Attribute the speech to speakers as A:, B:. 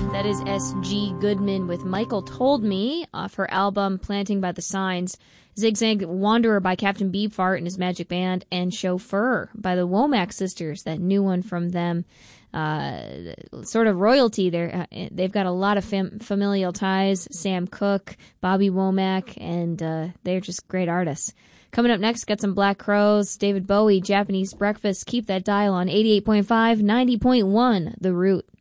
A: That is S.G. Goodman with Michael Told Me off her album Planting by the Signs. Zigzag Wanderer by Captain Beefheart and his Magic Band, and Chauffeur by the Womack Sisters, that new one from them. Sort of royalty there. They've got a lot of familial ties. Sam Cooke, Bobby Womack, and they're just great artists. Coming up next, got some Black Crowes, David Bowie, Japanese Breakfast. Keep that dial on 88.5, 90.1, The Root.